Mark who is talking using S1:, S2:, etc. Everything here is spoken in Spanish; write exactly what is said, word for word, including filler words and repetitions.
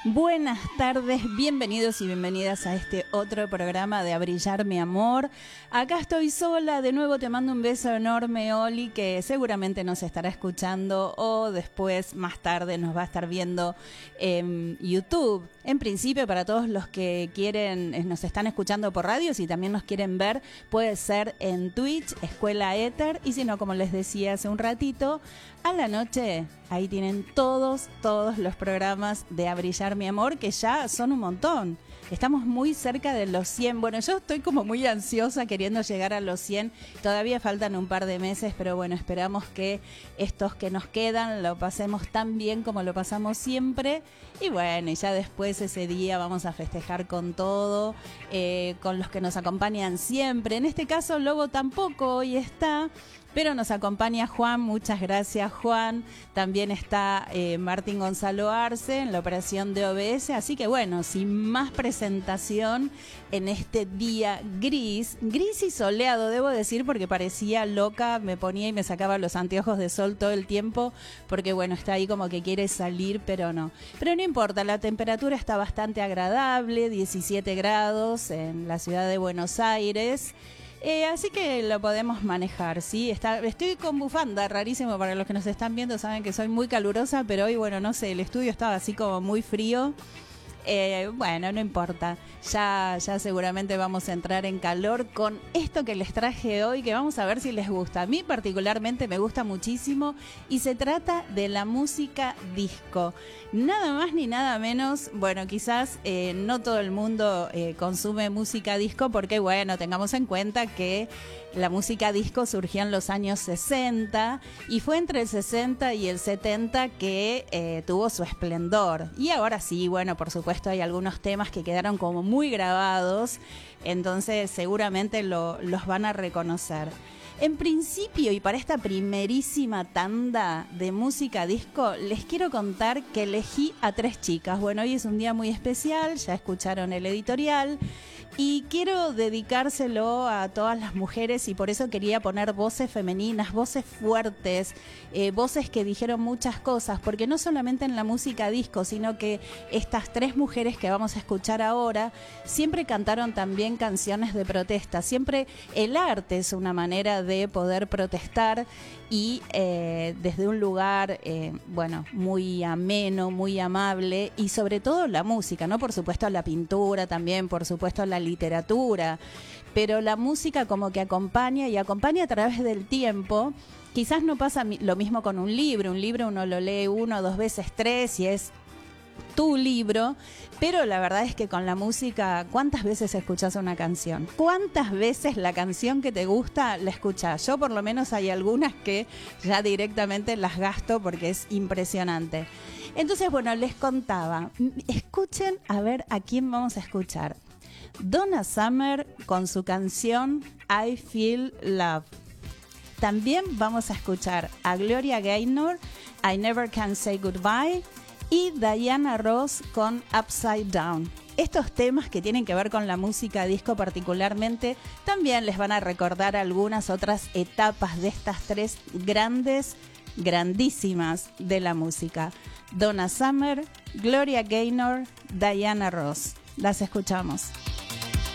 S1: Buenas tardes, bienvenidos y bienvenidas a este otro programa de A Brillar Mi Amor. Acá estoy sola, de nuevo te mando un beso enorme, Oli, que seguramente nos estará escuchando o después, más tarde, nos va a estar viendo en YouTube. En principio, para todos los que quieren, nos están escuchando por radio, si también nos quieren ver, puede ser en Twitch, Escuela Éter, y si no, como les decía hace un ratito, a la noche, ahí tienen todos, todos los programas de A Brillar Mi Amor, que ya son un montón. Estamos muy cerca de los cien. Bueno, yo estoy como muy ansiosa queriendo llegar a los cien. Todavía faltan un par de meses, pero bueno, esperamos que estos que nos quedan lo pasemos tan bien como lo pasamos siempre. Y bueno, y ya después ese día vamos a festejar con todo, eh, con los que nos acompañan siempre. En este caso, Lobo tampoco hoy está, pero nos acompaña Juan. Muchas gracias, Juan. También está eh, Martín Gonzalo Arce en la operación de O B S. Así que bueno, sin más presentación en este día gris, gris y soleado, debo decir, porque parecía loca, me ponía y me sacaba los anteojos de sol todo el tiempo, porque bueno, está ahí como que quiere salir, pero no. Pero no importa, la temperatura está bastante agradable, diecisiete grados en la ciudad de Buenos Aires. Eh, así que lo podemos manejar, ¿sí? Está, estoy con bufanda, rarísimo para los que nos están viendo, saben que soy muy calurosa, pero hoy, bueno, no sé, el estudio estaba así como muy frío. Eh, bueno, no importa, ya, ya seguramente vamos a entrar en calor con esto que les traje hoy, que vamos a ver si les gusta. A mí particularmente me gusta muchísimo y se trata de la música disco. Nada más ni nada menos, bueno, quizás eh, no todo el mundo eh, consume música disco porque, bueno, tengamos en cuenta que la música disco surgió en los años sesenta y fue entre el sesenta y el setenta que eh, tuvo su esplendor. Y ahora sí, bueno, por supuesto hay algunos temas que quedaron como muy grabados, entonces seguramente lo, los van a reconocer. En principio, y para esta primerísima tanda de música disco, les quiero contar que elegí a tres chicas. Bueno, hoy es un día muy especial, ya escucharon el editorial, y quiero dedicárselo a todas las mujeres y por eso quería poner voces femeninas, voces fuertes, eh, voces que dijeron muchas cosas, porque no solamente en la música disco, sino que estas tres mujeres que vamos a escuchar ahora siempre cantaron también canciones de protesta. Siempre el arte es una manera de poder protestar y eh, desde un lugar, eh, bueno, muy ameno, muy amable, y sobre todo la música, ¿no? Por supuesto la pintura también, por supuesto la literatura, pero la música como que acompaña y acompaña a través del tiempo. Quizás no pasa lo mismo con un libro, un libro uno lo lee uno, dos veces, tres y es tu libro, pero la verdad es que con la música, ¿cuántas veces escuchás una canción? ¿Cuántas veces la canción que te gusta la escuchás? Yo por lo menos hay algunas que ya directamente las gasto porque es impresionante. Entonces, bueno, les contaba, escuchen a ver a quién vamos a escuchar. Donna Summer con su canción I Feel Love. También vamos a escuchar a Gloria Gaynor, I Never Can Say Goodbye, y Diana Ross con Upside Down. Estos temas que tienen que ver con la música disco particularmente, también les van a recordar algunas otras etapas de estas tres grandes, grandísimas de la música. Donna Summer, Gloria Gaynor, Diana Ross. Las escuchamos.